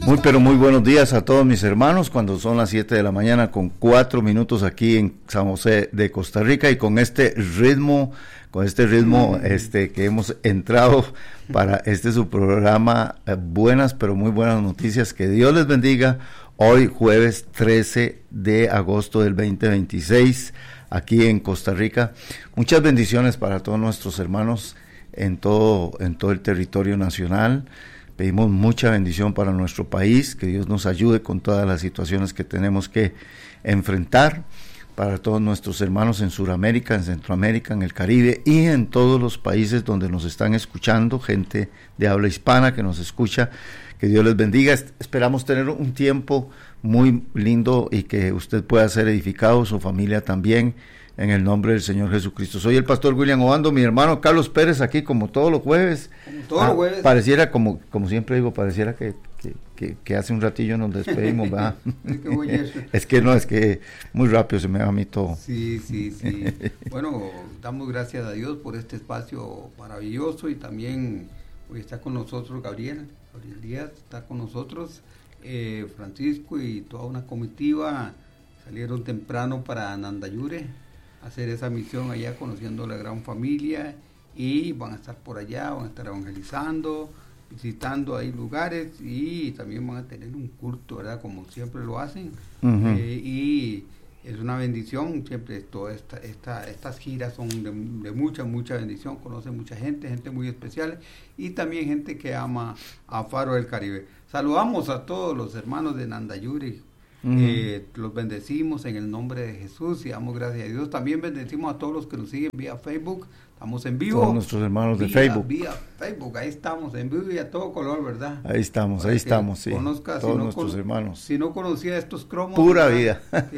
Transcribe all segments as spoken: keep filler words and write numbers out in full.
Muy pero muy buenos días a todos mis hermanos, cuando son las siete de la mañana con cuatro minutos aquí en San José de Costa Rica, y con este ritmo, con este ritmo este que hemos entrado para este su programa, eh, buenas pero muy buenas noticias. Que Dios les bendiga. Hoy jueves trece de agosto del veinte veintiséis, aquí en Costa Rica. Muchas bendiciones para todos nuestros hermanos en todo, en todo el territorio nacional. Pedimos mucha bendición para nuestro país, que Dios nos ayude con todas las situaciones que tenemos que enfrentar, para todos nuestros hermanos en Sudamérica, en Centroamérica, en el Caribe y en todos los países donde nos están escuchando, gente de habla hispana que nos escucha. Que Dios les bendiga. Esperamos tener un tiempo muy lindo y que usted pueda ser edificado, su familia también, en el nombre del Señor Jesucristo. Soy el pastor William Obando, mi hermano Carlos Pérez, aquí como todos los jueves. Como todos ah, los jueves. Pareciera, como como siempre digo, pareciera que, que, que, que hace un ratillo nos despedimos, ¿verdad? Es que voy a... es que no, es que muy rápido se me va a mí todo. Sí, sí, sí. Bueno, damos gracias a Dios por este espacio maravilloso, y también hoy está con nosotros Gabriel, Gabriel Díaz, está con nosotros, eh, Francisco y toda una comitiva salieron temprano para Nandayure a hacer esa misión allá, conociendo a la gran familia, y van a estar por allá, van a estar evangelizando, visitando ahí lugares, y también van a tener un culto, ¿verdad? Como siempre lo hacen. Uh-huh. eh, y es una bendición, siempre toda esta, esta, estas giras son de, de mucha, mucha bendición, conocen mucha gente, gente muy especial, y también gente que ama a Faro del Caribe. Saludamos a todos los hermanos de Nandayure, uh-huh. eh, los bendecimos en el nombre de Jesús y damos gracias a Dios. También bendecimos a todos los que nos siguen vía Facebook, estamos en vivo. Todos nuestros hermanos de vía, Facebook. Vía Facebook, ahí estamos, en vivo y a todo color, ¿verdad? Ahí estamos, Para ahí estamos, sí. Conozca, todos si no nuestros con, hermanos. Si no conocía estos cromos. Pura vida.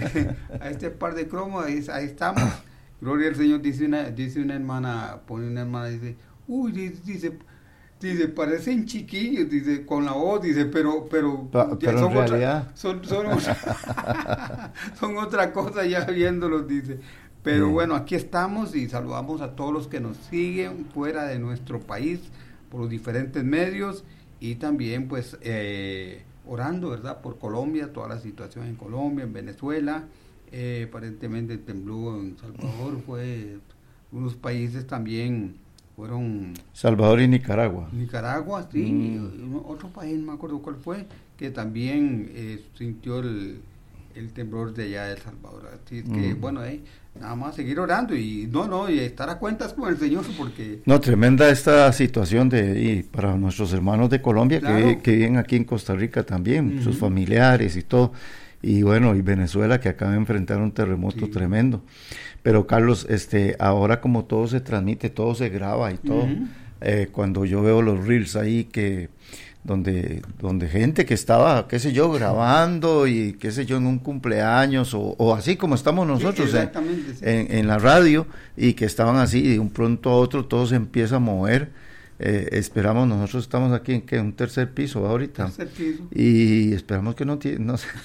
A este par de cromos, ahí, ahí estamos. Gloria al Señor, dice una, dice una hermana, pone una hermana, dice, uy, dice, dice, dice, parecen chiquillos, dice, con la voz, dice, pero, pero, pa, ya pero son en realidad. Otra, son, son, otra, son otra cosa ya viéndolos, dice. Pero sí. Bueno, aquí estamos y saludamos a todos los que nos siguen fuera de nuestro país por los diferentes medios, y también pues eh, orando, ¿verdad? Por Colombia, toda la situación en Colombia, en Venezuela, eh, aparentemente tembló en Salvador, fue unos países también fueron... Salvador y Nicaragua. Nicaragua, sí, mm. Otro país, no me acuerdo cuál fue, que también eh, sintió el... el temblor de allá de El Salvador. Así es que, mm. bueno, eh, nada más seguir orando y no, no, y estar a cuentas con el Señor, porque... No, tremenda esta situación de y para nuestros hermanos de Colombia, claro. que, que viven aquí en Costa Rica también, uh-huh. sus familiares y todo, y bueno, y Venezuela, que acaba de enfrentar un terremoto sí. tremendo. Pero Carlos, este, ahora como todo se transmite, todo se graba y todo, uh-huh. eh, cuando yo veo los reels ahí que... donde donde gente que estaba, qué sé yo, grabando y qué sé yo, en un cumpleaños o, o así como estamos nosotros sí, en, sí. en, en la radio, y que estaban así y de un pronto a otro todo se empieza a mover. Eh, esperamos, nosotros estamos aquí en que un tercer piso ahorita, tercer piso. Y esperamos que no tiene, no sé.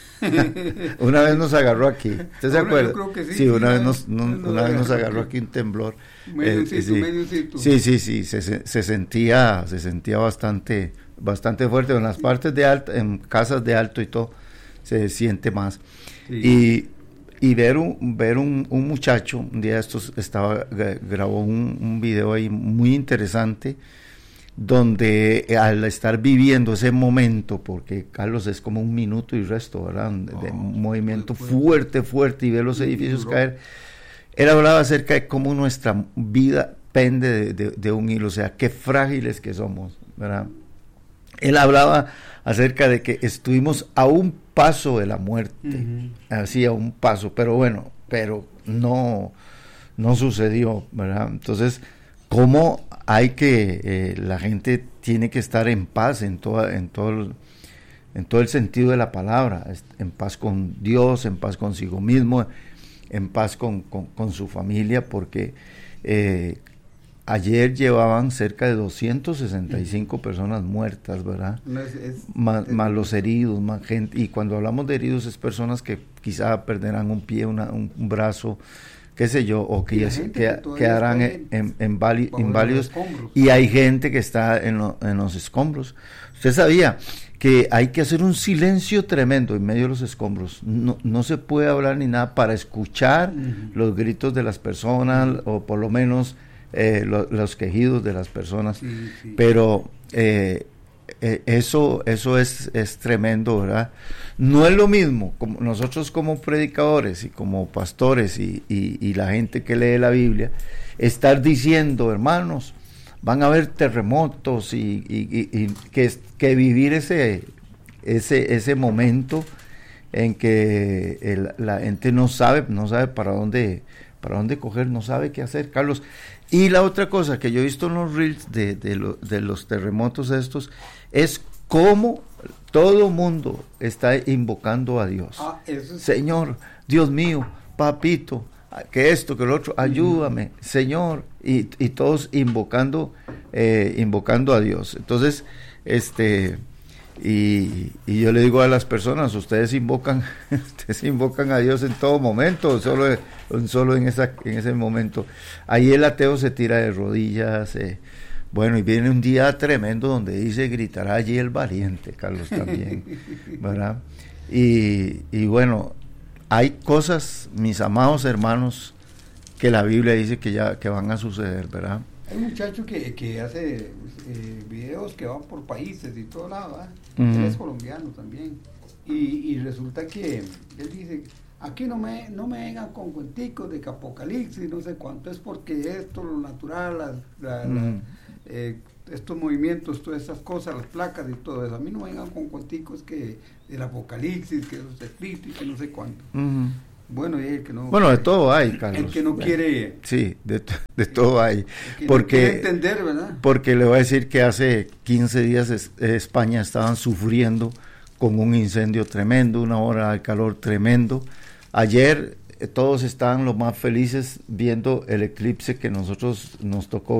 Una vez nos agarró aquí, ¿usted se acuerda? Yo creo que sí, sí, sí, una sí, vez nos, no, no, una no, vez nos no, agarró no, aquí un temblor. Medio eh, sitio, sí, medio sitio. sí, sí, sí, se, se sentía, se sentía bastante, bastante fuerte en las partes de alto, en casas de alto y todo, se siente más. Sí. Y y ver un ver un, un muchacho, un día estos estaba grabó un, un video ahí muy interesante, donde al estar viviendo ese momento, porque Carlos es como un minuto y resto, ¿verdad? De, oh, de un movimiento fuerte, fuerte, y ver los edificios duro. caer. Él hablaba acerca de cómo nuestra vida pende de, de, de un hilo, o sea, qué frágiles que somos, ¿verdad? Él hablaba acerca de que estuvimos a un paso de la muerte, uh-huh. así a un paso, pero bueno, pero no, no sucedió, ¿verdad? Entonces, cómo hay que, eh, la gente tiene que estar en paz en toda, en todo el, en todo el sentido de la palabra, en paz con Dios, en paz consigo mismo, en paz con, con, con su familia, porque eh, ayer llevaban cerca de doscientas sesenta y cinco personas muertas, ¿verdad? No, es, es, más, es, más los heridos, más gente, y cuando hablamos de heridos es personas que quizá perderán un pie, una, un, un brazo, qué sé yo, o que, ya, que, que quedarán en, en, en vali, inválidos, y hay gente que está en, lo, en los escombros. Usted sabía que hay que hacer un silencio tremendo en medio de los escombros. No, no se puede hablar ni nada para escuchar uh-huh. los gritos de las personas, uh-huh. o por lo menos eh, lo, los quejidos de las personas. Sí, sí. Pero eh, eh, eso, eso es, es tremendo, ¿verdad? No es lo mismo, como nosotros como predicadores y como pastores y, y, y la gente que lee la Biblia, estar diciendo, hermanos, van a haber terremotos y, y, y, y que, que vivir ese, ese, ese momento en que el, la gente no sabe, no sabe para dónde, para dónde coger, no sabe qué hacer, Carlos. Y la otra cosa que yo he visto en los reels de, de, lo, de los terremotos estos, es cómo todo mundo está invocando a Dios. Ah, eso es... Señor, Dios mío, papito, que esto, que lo otro, ayúdame, uh-huh. Señor, y, y todos invocando, eh, invocando a Dios. Entonces, este, y, y yo le digo a las personas, ustedes invocan, ustedes invocan a Dios en todo momento, solo, solo en esa, en ese momento. Ahí el ateo se tira de rodillas, eh, bueno, y viene un día tremendo donde dice, gritará allí el valiente, Carlos, también, ¿verdad? Y, y bueno, hay cosas, mis amados hermanos, que la Biblia dice que ya que van a suceder, ¿verdad? Hay un muchacho que, que hace eh, videos que van por países y todo lado, ¿verdad? Uh-huh. Él es colombiano también. Y, y resulta que él dice, aquí no me no me vengan con cuenticos de que apocalipsis, no sé cuánto, es porque esto, lo natural, la, la, uh-huh. la, eh, estos movimientos, todas esas cosas, las placas y todo eso, a mí no me vengan con cuenticos que del apocalipsis, que eso es escrito y que no sé cuánto. Uh-huh. Bueno, y el que no bueno, de todo hay, Carlos. El que no quiere... Sí, de, de todo hay. Que porque, no quiere entender, ¿verdad? Porque le voy a decir que hace quince días es, España estaban sufriendo con un incendio tremendo, una hora de calor tremendo. Ayer eh, todos estaban los más felices viendo el eclipse que nosotros nos tocó